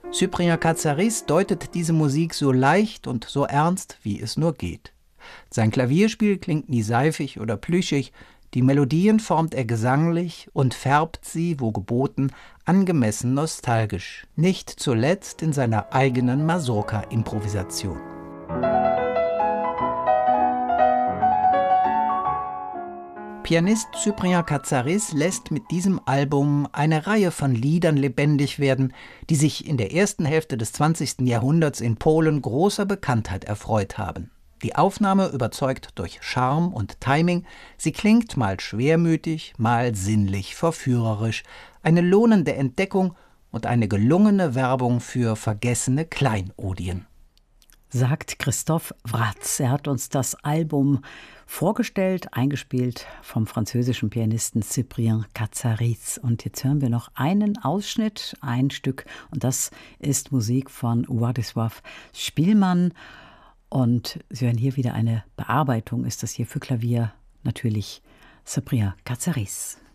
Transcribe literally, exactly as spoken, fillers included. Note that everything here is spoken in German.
Cyprien Katsaris deutet diese Musik so leicht und so ernst, wie es nur geht. Sein Klavierspiel klingt nie seifig oder plüschig, die Melodien formt er gesanglich und färbt sie, wo geboten, angemessen nostalgisch, nicht zuletzt in seiner eigenen Mazurka-Improvisation. Pianist Cyprien Katsaris lässt mit diesem Album eine Reihe von Liedern lebendig werden, die sich in der ersten Hälfte des zwanzigsten Jahrhunderts in Polen großer Bekanntheit erfreut haben. Die Aufnahme überzeugt durch Charme und Timing, sie klingt mal schwermütig, mal sinnlich verführerisch, eine lohnende Entdeckung und eine gelungene Werbung für vergessene Kleinodien. Sagt Christoph Wratz. Er hat uns das Album vorgestellt, eingespielt vom französischen Pianisten Cyprien Katsaris. Und jetzt hören wir noch einen Ausschnitt, ein Stück. Und das ist Musik von Władysław Szpilman. Und Sie hören hier wieder eine Bearbeitung, ist das hier für Klavier, natürlich Cyprien Katsaris.